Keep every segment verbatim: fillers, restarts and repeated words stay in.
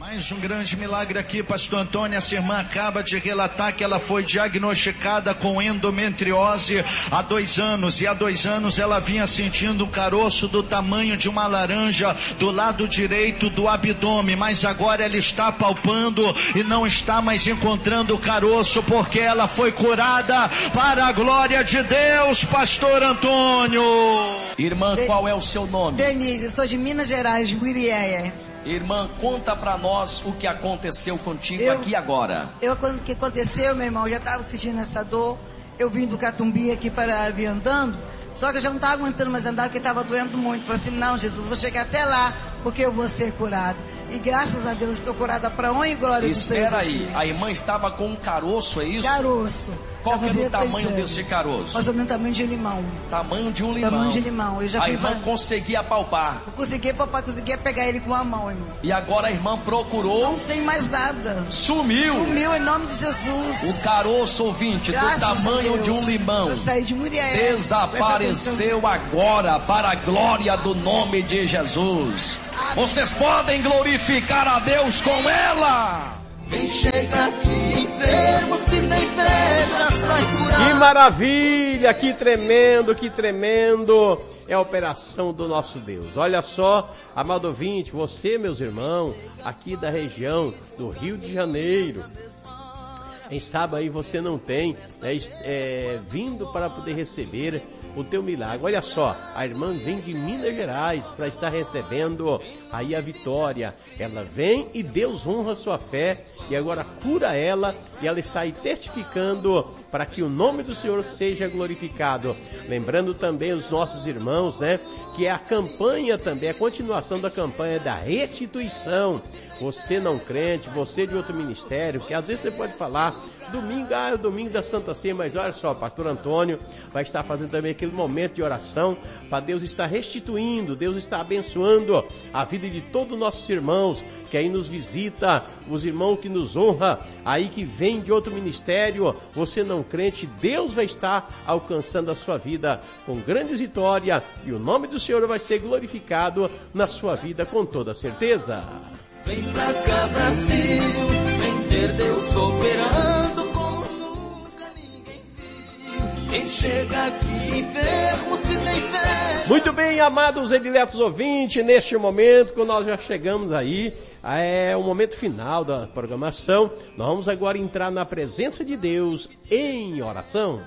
Mais um grande milagre aqui, pastor Antônio. Essa irmã acaba de relatar que ela foi diagnosticada com endometriose há dois anos. E há dois anos ela vinha sentindo um caroço do tamanho de uma laranja do lado direito do abdômen. Mas agora ela está palpando e não está mais encontrando o caroço, porque ela foi curada para a glória de Deus, pastor Antônio. Irmã, qual é o seu nome? Denise, sou de Minas Gerais, de Muriéia. Irmã, conta pra nós o que aconteceu contigo eu, aqui agora. Eu, quando que aconteceu, meu irmão, eu já estava sentindo essa dor. Eu vim do Catumbi aqui para vir andando, só que eu já não estava aguentando mais andar, porque estava doendo muito. Falei assim, não, Jesus, vou chegar até lá, porque eu vou ser curada. E graças a Deus estou curada para honra e glória do Senhor. Espera aí, a irmã estava com um caroço, é isso? Caroço. Qual que é o tamanho desse caroço? Mais ou menos o tamanho de um limão. Tamanho de um limão. Tamanho de limão. Eu já a irmã pra... conseguia palpar. Eu conseguia palpar, conseguia pegar ele com a mão, irmão. E agora a irmã procurou? Não tem mais nada. Sumiu. Sumiu em nome de Jesus. O caroço, ouvinte, Graças do tamanho de um limão. Eu saí de Muriel. Desapareceu agora para a glória do nome de Jesus. Amém. Vocês podem glorificar a Deus com ela. Quem chega aqui enfermo, se tem pedra, sai curado. Que maravilha, que tremendo, que tremendo é a operação do nosso Deus. Olha só, amado ouvinte, você, meus irmãos, aqui da região do Rio de Janeiro, quem sabe aí você não tem, né, é, vindo para poder receber o teu milagre. Olha só, a irmã vem de Minas Gerais para estar recebendo aí a vitória. Ela vem e Deus honra sua fé e agora cura ela, e ela está aí testificando para que o nome do Senhor seja glorificado. Lembrando também os nossos irmãos, né, que é a campanha também, a continuação da campanha da restituição. Você não crente, você de outro ministério, que às vezes você pode falar, domingo, ah, é o domingo da Santa Ceia, mas olha só, pastor Antônio vai estar fazendo também aquele momento de oração para Deus estar restituindo, Deus está abençoando a vida de todos os nossos irmãos, que aí nos visita, os irmãos que nos honra, aí que vem de outro ministério, você não crente, Deus vai estar alcançando a sua vida com grande vitória, e o nome do Senhor vai ser glorificado na sua vida com toda certeza. Vem pra cá, Brasil, vem ter Deus operando como nunca ninguém viu. Quem chega aqui enfermo, se tem fé. Muito bem, amados e diletos ouvintes, neste momento que nós já chegamos aí, é o momento final da programação, nós vamos agora entrar na presença de Deus em oração.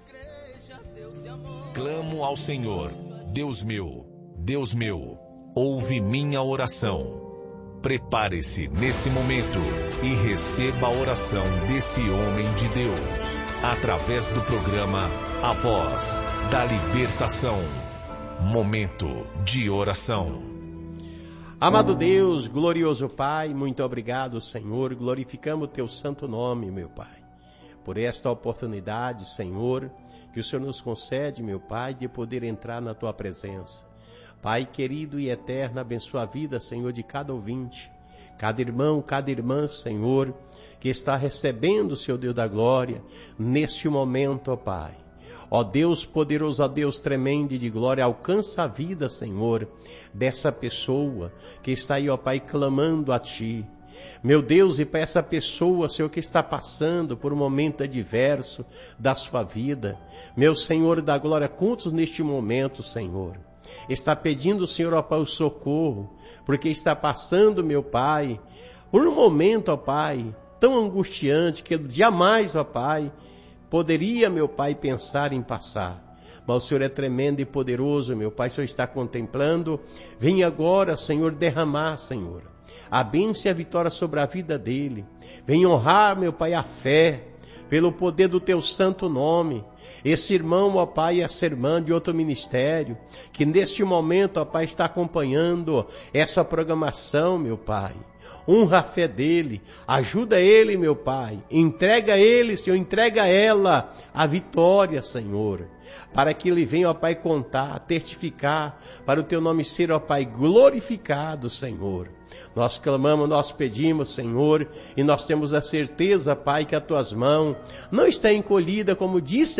Clamo ao Senhor, Deus meu, Deus meu, ouve minha oração. Prepare-se nesse momento e receba a oração desse homem de Deus, através do programa A Voz da Libertação. Momento de oração. Amado Deus, glorioso Pai, muito obrigado, Senhor, glorificamos o teu santo nome, meu Pai, por esta oportunidade, Senhor, que o Senhor nos concede, meu Pai, de poder entrar na tua presença. Pai querido e eterno, abençoa a vida, Senhor, de cada ouvinte, cada irmão, cada irmã, Senhor, que está recebendo, Senhor Deus da glória, neste momento, ó Pai. Ó Deus poderoso, ó Deus tremendo e de glória, alcança a vida, Senhor, dessa pessoa que está aí, ó Pai, clamando a Ti. Meu Deus, e para essa pessoa, Senhor, que está passando por um momento adverso da sua vida, meu Senhor da glória, quantos neste momento, Senhor, está pedindo, Senhor, ó Pai, o socorro, porque está passando, meu Pai, por um momento, ó Pai, tão angustiante, que jamais, ó Pai, poderia, meu Pai, pensar em passar. Mas o Senhor é tremendo e poderoso, meu Pai, o Senhor está contemplando. Vem agora, Senhor, derramar, Senhor, a bênção e a vitória sobre a vida dele. Vem honrar, meu Pai, a fé, pelo poder do teu santo nome. Esse irmão, ó Pai, essa irmã de outro ministério, que neste momento, ó Pai, está acompanhando essa programação, meu Pai. Honra a fé dele, ajuda ele, meu Pai, entrega a ele, Senhor, entrega a ela a vitória, Senhor, para que ele venha, ó Pai, contar, testificar, para o teu nome ser, ó Pai, glorificado, Senhor. Nós clamamos, nós pedimos, Senhor, e nós temos a certeza, Pai, que as tuas mãos não está encolhida, como disse a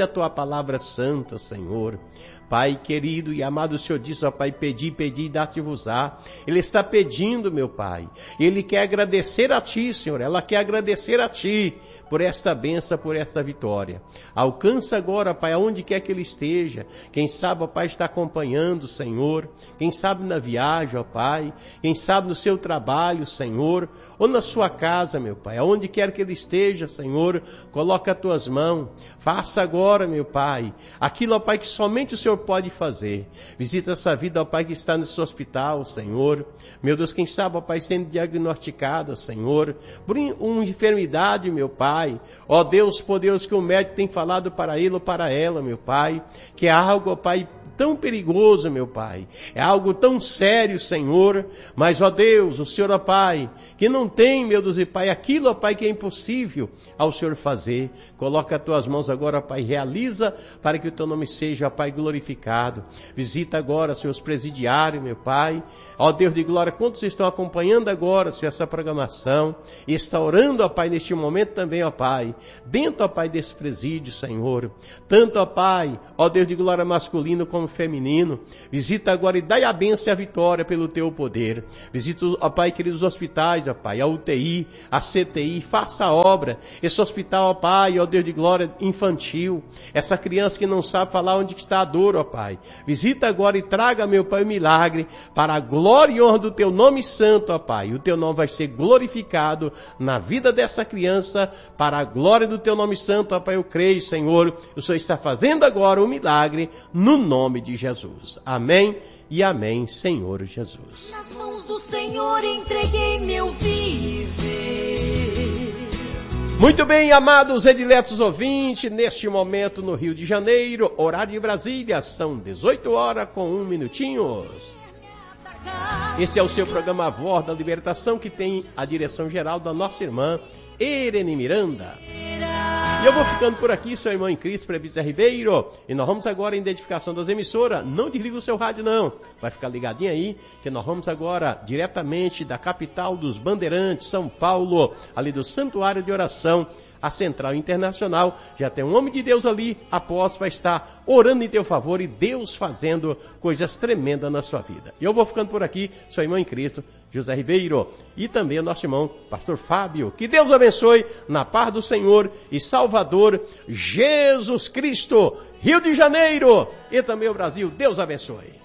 tua palavra santa, Senhor. Pai querido e amado, o Senhor diz, ó Pai, pedi, pedi e dá-se-vos-á. Ele está pedindo, meu Pai. Ele quer agradecer a Ti, Senhor. Ela quer agradecer a Ti por esta bênção, por esta vitória. Alcança agora, Pai, aonde quer que ele esteja. Quem sabe, ó Pai, está acompanhando, Senhor. Quem sabe na viagem, ó Pai. Quem sabe no seu trabalho, Senhor. Ou na sua casa, meu Pai. Aonde quer que ele esteja, Senhor, coloca as tuas mãos. Faça agora, meu Pai, aquilo, ó Pai, que somente o Senhor pode fazer. Visita essa vida, ó Pai, que está nesse hospital, Senhor. Meu Deus, quem sabe, ó Pai, sendo diagnosticada, Senhor, por uma enfermidade, meu Pai. Ó Deus, por Deus, que o médico tem falado para ele ou para ela, meu Pai, que é algo, ó Pai, tão perigoso, meu Pai. É algo tão sério, Senhor. Mas, ó Deus, o Senhor, ó Pai, que não tem, meu Deus e Pai, aquilo, ó Pai, que é impossível ao Senhor fazer. Coloca as tuas mãos agora, ó Pai, realiza para que o teu nome seja, ó Pai, glorificado. Visita agora, Senhor, os presidiários, meu Pai. Ó Deus de glória, quantos estão acompanhando agora, Senhor, essa programação e está orando, ó Pai, neste momento também, ó Pai, dentro, ó Pai, desse presídio, Senhor. Tanto, ó Pai, ó Deus de glória, masculino como feminino. Visita agora e dai a bênção e a vitória pelo teu poder. Visita, ó Pai, queridos hospitais, ó Pai, a U T I, a C T I, faça a obra. Esse hospital, ó Pai, ó Deus de glória, infantil. Essa criança que não sabe falar onde está a dor, ó Pai. Visita agora e traga, meu Pai, o milagre para a glória e honra do teu nome santo, ó Pai. O teu nome vai ser glorificado na vida dessa criança para a glória do teu nome santo, ó Pai. Eu creio, Senhor, o Senhor está fazendo agora o milagre no nome de Jesus. Amém e amém, Senhor Jesus. Nas mãos do Senhor entreguei meu viver. Muito bem, amados e diletos ouvintes, neste momento no Rio de Janeiro, horário de Brasília, são dezoito horas com um minutinho. Este é o seu programa A Voz da Libertação, que tem a direção geral da nossa irmã Irene Miranda. E eu vou ficando por aqui, seu irmão em Cristo, Presbítero Ribeiro. E nós vamos agora em identificação das emissoras. Não desliga o seu rádio, não. Vai ficar ligadinho aí, que nós vamos agora diretamente da capital dos Bandeirantes, São Paulo, ali do Santuário de Oração, a Central Internacional. Já tem um homem de Deus ali, após vai estar orando em teu favor e Deus fazendo coisas tremendas na sua vida. E eu vou ficando por aqui, seu irmão em Cristo, José Ribeiro, e também o nosso irmão, pastor Fábio. Que Deus abençoe na paz do Senhor e Salvador Jesus Cristo, Rio de Janeiro e também o Brasil. Deus abençoe.